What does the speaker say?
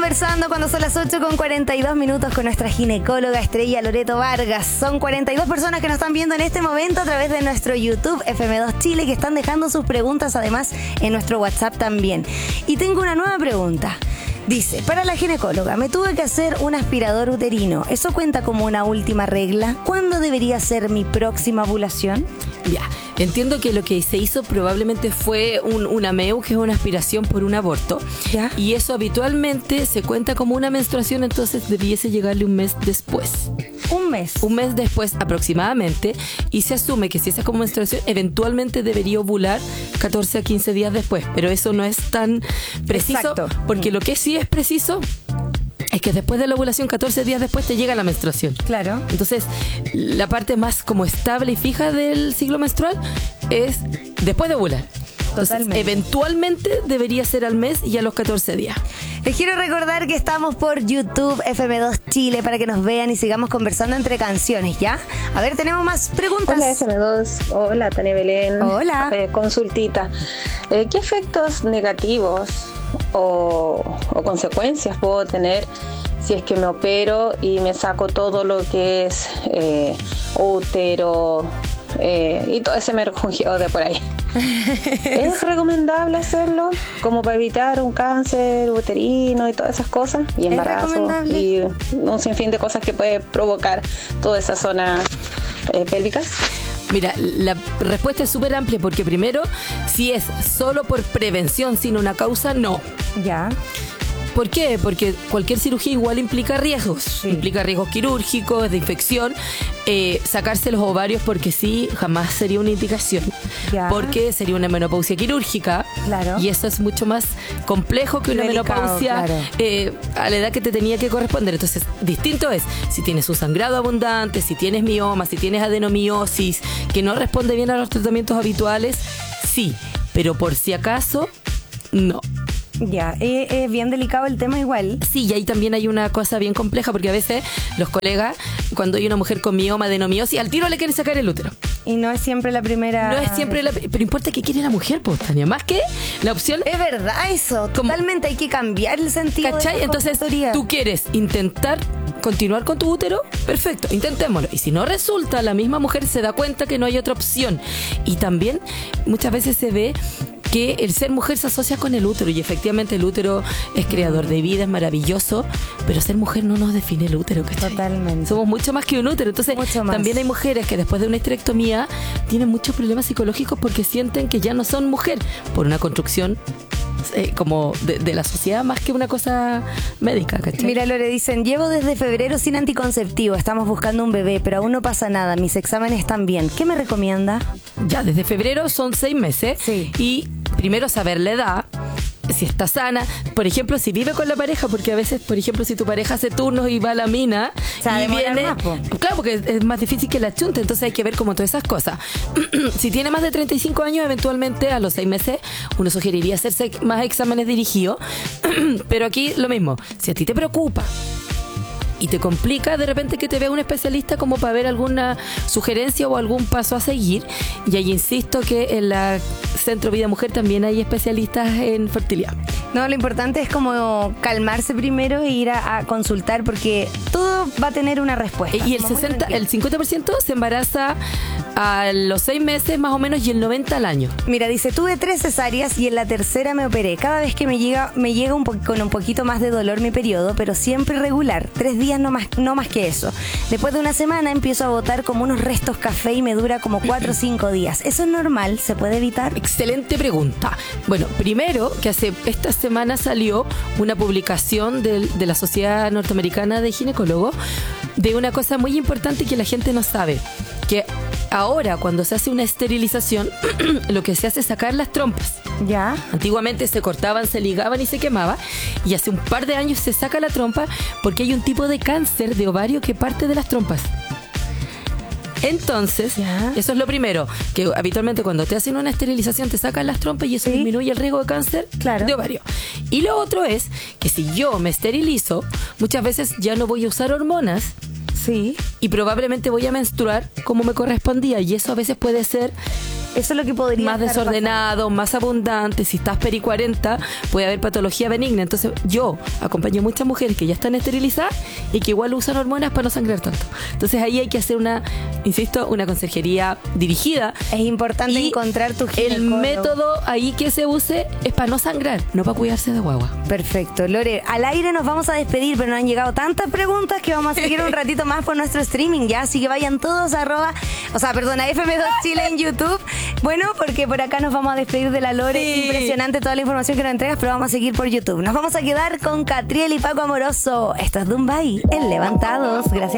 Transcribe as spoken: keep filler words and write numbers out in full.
conversando cuando son las ocho con cuarenta y dos minutos con nuestra ginecóloga estrella Loreto Vargas. Son cuarenta y dos personas que nos están viendo en este momento a través de nuestro YouTube F M dos Chile, que están dejando sus preguntas además en nuestro WhatsApp también. Y tengo una nueva pregunta. Dice, para la ginecóloga, me tuve que hacer un aspirador uterino. ¿Eso cuenta como una última regla? ¿Cuándo debería ser mi próxima ovulación? Ya, entiendo que lo que se hizo probablemente fue un, una M E U, que es una aspiración por un aborto. ¿Ya? Y eso habitualmente se cuenta como una menstruación, entonces debiese llegarle un mes después. Un mes. Un mes después aproximadamente, y se asume que si esa es como menstruación, eventualmente debería ovular catorce a quince días después, pero eso no es tan preciso. Exacto. Porque lo que sí es preciso es que después de la ovulación, catorce días después te llega la menstruación. Claro. Entonces, la parte más como estable y fija del ciclo menstrual es después de ovular. Entonces, Totalmente. eventualmente debería ser al mes y a los catorce días. Les quiero recordar que estamos por YouTube F M dos Chile para que nos vean y sigamos conversando entre canciones, ¿ya? A ver, tenemos más preguntas. Hola F M dos, hola Tania Belén. Hola. Eh, consultita. Eh, ¿Qué efectos negativos o, o consecuencias puedo tener si es que me opero y me saco todo lo que es eh, útero eh, y todo ese merjunjeo de por ahí? ¿Es recomendable hacerlo como para evitar un cáncer uterino y todas esas cosas? Y embarazo y un sinfín de cosas que puede provocar toda esa zona eh, pélvicas. Mira, la respuesta es súper amplia porque primero, si es solo por prevención sin una causa, no. Ya. ¿Por qué? Porque cualquier cirugía igual implica riesgos. Sí. Implica riesgos quirúrgicos, de infección. Eh, sacarse los ovarios porque sí, jamás sería una indicación. Ya. Porque sería una menopausia quirúrgica. Claro. Y eso es mucho más complejo que una Delicado, menopausia claro. eh, a la edad que te tenía que corresponder. Entonces, distinto es si tienes un sangrado abundante, si tienes mioma, si tienes adenomiosis, que no responde bien a los tratamientos habituales, sí. Pero por si acaso, no. Ya, es eh, eh, bien delicado el tema igual. Sí, y ahí también hay una cosa bien compleja porque a veces los colegas, cuando hay una mujer con mioma, adenomiosis, al tiro le quieren sacar el útero. Y no es siempre la primera... No es siempre la... Pero importa que quiere la mujer, pues, Tania. Más que la opción... Es verdad eso. Como, totalmente hay que cambiar el sentido. ¿cachai? De Entonces, tú quieres intentar continuar con tu útero, perfecto, intentémoslo. Y si no resulta, la misma mujer se da cuenta que no hay otra opción. Y también muchas veces se ve que el ser mujer se asocia con el útero, y efectivamente el útero es creador de vida, es maravilloso, pero ser mujer no nos define el útero, ¿cachai? Totalmente. Somos mucho más que un útero. Entonces también hay mujeres que después de una histerectomía tienen muchos problemas psicológicos porque sienten que ya no son mujer por una construcción eh, como de, de la sociedad más que una cosa médica, ¿cachai? Mira, Lore, dicen, llevo desde febrero sin anticonceptivo, estamos buscando un bebé, pero aún no pasa nada, mis exámenes están bien. ¿Qué me recomienda? Ya, desde febrero son seis meses. Sí. Y primero saber la edad, si está sana, por ejemplo, si vive con la pareja, porque a veces, por ejemplo, si tu pareja hace turnos y va a la mina, o sea, y viene, más, claro, porque es más difícil que la chunte, entonces hay que ver como todas esas cosas. Si tiene más de treinta y cinco años, eventualmente a los seis meses uno sugeriría hacerse más exámenes dirigidos, pero aquí lo mismo, si a ti te preocupa y te complica de repente que te vea un especialista como para ver alguna sugerencia o algún paso a seguir, y ahí insisto que en la Centro Vida Mujer también hay especialistas en fertilidad. No, lo importante es como calmarse primero e ir a, a consultar, porque todo va a tener una respuesta. Y el sesenta, el cincuenta por ciento se embaraza a los seis meses más o menos y el noventa al año. Mira, dice, tuve tres cesáreas y en la tercera me operé. Cada vez que me llega, me llega un po- con un poquito más de dolor mi periodo, pero siempre regular. Tres días no más, no más que eso. Después de una semana empiezo a botar como unos restos café y me dura como cuatro o cinco días. ¿Eso es normal? ¿Se puede evitar? Excelente pregunta. Bueno, primero que hace esta semana salió una publicación del, de la Sociedad Norteamericana de Ginecólogos de una cosa muy importante que la gente no sabe, que ahora cuando se hace una esterilización lo que se hace es sacar las trompas. Ya. Antiguamente se cortaban, se ligaban y se quemaba, y hace un par de años se saca la trompa porque hay un tipo de cáncer de ovario que parte de las trompas. Entonces, ¿ya? Eso es lo primero, que habitualmente cuando te hacen una esterilización te sacan las trompas y eso ¿sí? disminuye el riesgo de cáncer claro. de ovario. Y lo otro es que si yo me esterilizo, muchas veces ya no voy a usar hormonas. Sí. Y probablemente voy a menstruar como me correspondía, y eso a veces puede ser Eso es lo que podría más estar desordenado, más abundante. Si estás peri cuarenta, puede haber patología benigna. Entonces yo acompaño a muchas mujeres que ya están esterilizadas y que igual usan hormonas para no sangrar tanto. Entonces ahí hay que hacer una, insisto, una consejería dirigida. Es importante y encontrar tu el ginecólogo. método ahí que se use es para no sangrar, no para cuidarse de guagua. Perfecto, Lore, al aire nos vamos a despedir, pero nos han llegado tantas preguntas que vamos a seguir un ratito más por nuestro streaming, ya, así que vayan todos a arroba, o sea, perdón, a F M dos Chile en YouTube. Bueno, porque por acá nos vamos a despedir de la Lore. Sí. Impresionante toda la información que nos entregas, pero vamos a seguir por YouTube. Nos vamos a quedar con Catriel y Paco Amoroso. Esto es Dumbai en Levantados. Gracias.